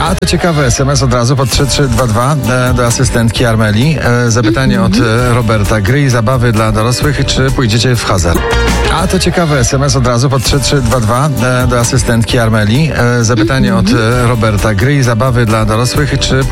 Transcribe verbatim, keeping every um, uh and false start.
A to ciekawy es em es od razu pod trzy trzy dwa dwa e, do asystentki Armeli. E, zapytanie od e, Roberta. Gry i zabawy dla dorosłych, czy pójdziecie w hazard? A to ciekawy es em es od razu pod trzy trzy dwa dwa e, do asystentki Armeli. E, zapytanie od e, Roberta. Gry i zabawy dla dorosłych, czy